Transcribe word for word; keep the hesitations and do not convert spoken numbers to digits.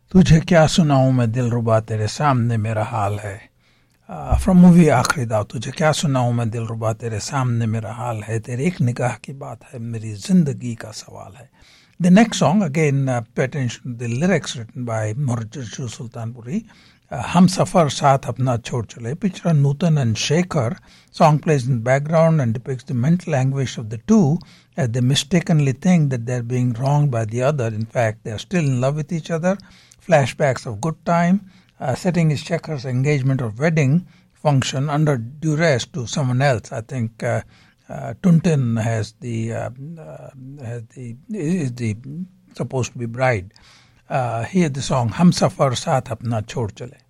तुझे क्या सुनाऊं मैं दिलरुबा तेरे सामने मेरा हाल है. फ्रॉम मूवी आखिरी दाव. तुझे क्या सुनाऊं मैं दिलरुबा तेरे सामने मेरा हाल है, तेरे एक निगाह की बात है मेरी जिंदगी का सवाल है. The next song, again, uh, pay attention to the lyrics written by Murjashu Sultanpuri. Uh, Hum Safar Saath Apna Chhod Chale. Picture Nutan and Shekhar. Song plays in the background and depicts the mental anguish of the two as they mistakenly think that they're being wronged by the other. In fact, they're still in love with each other. Flashbacks of good time. Uh, setting is Shekhar's engagement or wedding function under duress to someone else. I think... Uh, Uh, Tuntin has the uh, uh, has the is the supposed to be bride. Uh, here the song "Hum Safar Saath Apna Chhod Chale."